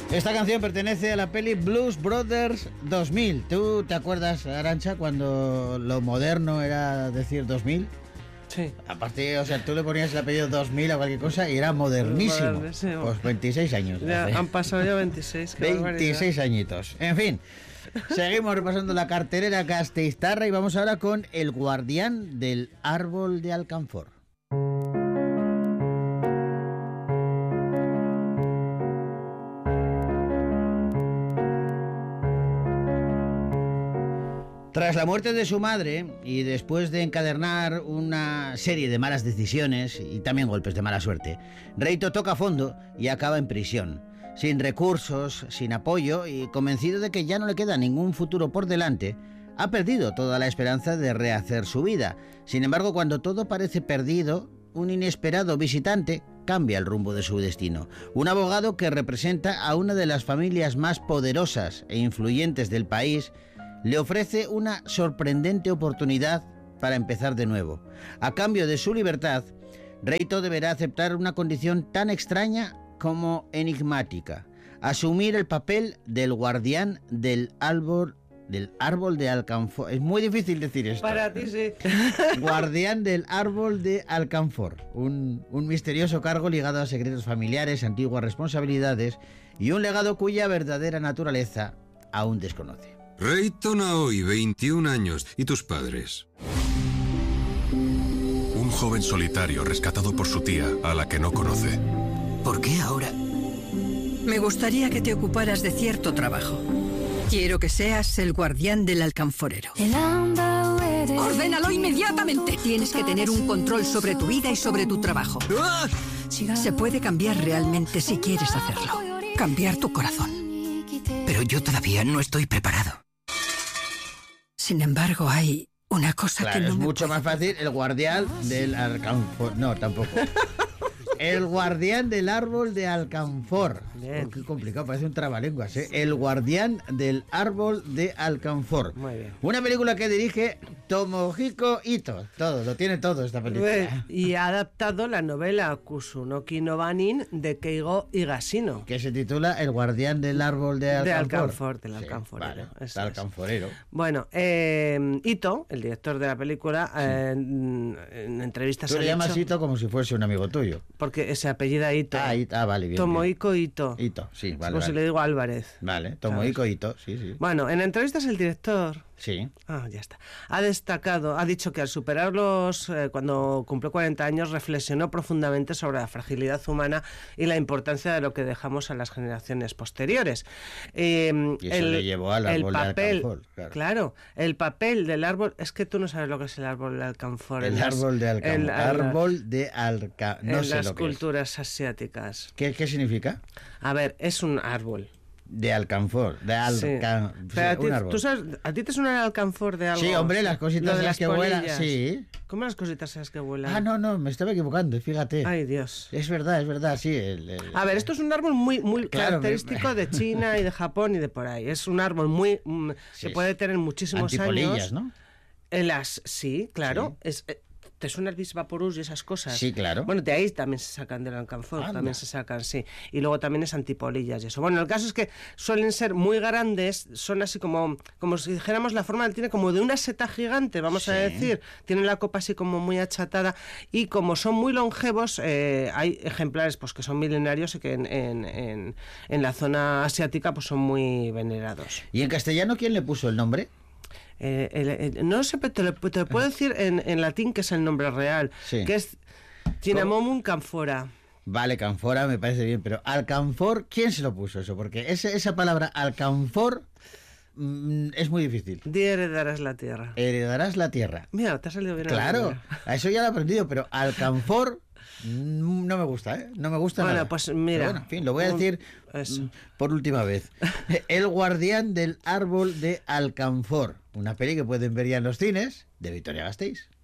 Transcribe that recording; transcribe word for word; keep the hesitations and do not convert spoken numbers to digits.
Esta canción pertenece a la peli Blues Brothers dos mil. ¿Tú te acuerdas, Arantxa, cuando lo moderno era decir dos mil? Sí. Aparte, o sea, tú le ponías el apellido dos mil a cualquier cosa y era modernísimo. Modernísimo. Pues veintiséis años. Ya hace. han pasado ya veintiséis. qué veintiséis barbaridad. añitos. En fin, seguimos repasando la cartelera gasteiztarra y vamos ahora con El guardián del árbol de Alcanfor. Tras la muerte de su madre y después de encadenar una serie de malas decisiones y también golpes de mala suerte, Reito toca fondo y acaba en prisión, sin recursos, sin apoyo y convencido de que ya no le queda ningún futuro por delante. Ha perdido toda la esperanza de rehacer su vida. Sin embargo, cuando todo parece perdido, un inesperado visitante cambia el rumbo de su destino. Un abogado que representa a una de las familias más poderosas e influyentes del país le ofrece una sorprendente oportunidad para empezar de nuevo. A cambio de su libertad, Reito deberá aceptar una condición tan extraña como enigmática: asumir el papel del guardián del árbol del árbol de Alcanfor. Es muy difícil decir esto. Para ti sí. Guardián del árbol de Alcanfor, un, un misterioso cargo ligado a secretos familiares, antiguas responsabilidades y un legado cuya verdadera naturaleza aún desconoce. Reito Naoi, veintiún años. ¿Y tus padres? Un joven solitario rescatado por su tía, a la que no conoce. ¿Por qué ahora? Me gustaría que te ocuparas de cierto trabajo. Quiero que seas el guardián del alcanforero. ¡Ordénalo inmediatamente! Tienes que tener un control sobre tu vida y sobre tu trabajo. ¡Ah! Se puede cambiar realmente si quieres hacerlo. Cambiar tu corazón. Pero yo todavía no estoy preparado. Sin embargo, hay una cosa Claro, que no es me mucho puedo- más fácil el guardián del Alcanfor. No, tampoco. El guardián del árbol de Alcanfor. Bien. Oh, qué complicado, parece un trabalenguas, ¿eh? El guardián del árbol de Alcanfor. Muy bien. Una película que dirige Tomohiko Ito. Todo, lo tiene todo esta película. Y ha adaptado la novela Kusunoki no Banin de Keigo Higashino. Que se titula El guardián del árbol de Alcanfor. De Alcanfor, del Sí, alcanforero, vale, eso es. alcanforero. Bueno, eh, Ito, el director de la película, eh, en entrevistas Tú ha le llamas dicho- Ito como si fuese un amigo tuyo. porque se apellida Ito. Ah, Ito, ah, vale, bien. bien. Tomohiko Ito. Ito, sí, vale. como si vale. le digo Álvarez. Vale, Tomohiko Ito, sí, sí. Bueno, en entrevistas el director... Sí. Ah, ya está. Ha destacado, ha dicho que al superarlos, eh, cuando cumplió cuarenta años, reflexionó profundamente sobre la fragilidad humana y la importancia de lo que dejamos a las generaciones posteriores. Eh, Y eso le llevó al árbol de papel, Alcanfor, claro. claro, el papel del árbol, es que tú no sabes lo que es el árbol de Alcanfor. El en las- árbol de Alcanfor. en la- en la- árbol de Alcanfor. No en sé las lo que es. culturas asiáticas. ¿Qué, ¿Qué significa? A ver, es un árbol. De Alcanfor. De Sí. Alcanfor. Pero a ti, un árbol. ¿tú sabes, ¿a ti te suena el alcanfor de algo? Sí, hombre, las cositas Lo de esas las que vuelan. polillas. Sí. ¿Cómo las cositas esas que vuelan? Ah, no, no, me estaba equivocando, fíjate. Ay, Dios. Es verdad, es verdad, sí. el- el- A ver, esto es un árbol muy, muy Claro, característico me- de China y de Japón y de por ahí. Es un árbol muy mm, Sí, que puede tener muchísimos Antipolillas, años. ¿no? En las, sí, claro. Es, eh, ¿te suena el Bisvaporus y esas cosas? Sí, claro. Bueno, de ahí también se sacan del alcanfor, Anda. también se sacan, sí. Y luego también es antipolillas y eso. Bueno, el caso es que suelen ser muy grandes, son así como, como si dijéramos la forma, tiene como de una seta gigante, vamos a Sí. decir. Tiene la copa así como muy achatada y como son muy longevos, eh, hay ejemplares pues que son milenarios y que en, en, en, en la zona asiática pues son muy venerados. ¿Y en castellano quién le puso el nombre? Eh, el- el- no sé, pero te lo, te lo puedo decir en, en latín que es el nombre real, Sí. que es Cinnamomum camphora. Vale, Canfora me parece bien, pero Alcanfor, ¿quién se lo puso eso? Porque ese- esa palabra Alcanfor mm, es muy difícil. Di heredarás la tierra. Heredarás la tierra. Mira, te ha salido bien. la Claro, primera. a eso ya lo he aprendido, pero Alcanfor mm, no me gusta, ¿eh? No me gusta Bueno, nada. pues mira. Pero bueno, en fin, lo voy a Un- decir eso. mm, por última vez. El guardián del árbol de Alcanfor. Una peli que pueden ver ya en los cines de Vitoria Gasteiz.